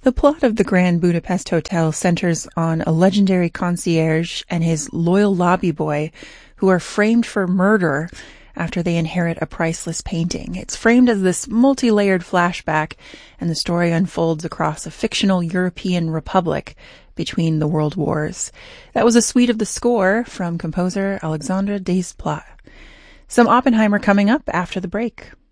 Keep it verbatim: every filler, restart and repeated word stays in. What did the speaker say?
The plot of the Grand Budapest Hotel centers on a legendary concierge and his loyal lobby boy who are framed for murder after they inherit a priceless painting. It's framed as this multi-layered flashback, and the story unfolds across a fictional European republic between the world wars. That was a suite of the score from composer Alexandre Desplat. Some Oppenheimer coming up after the break.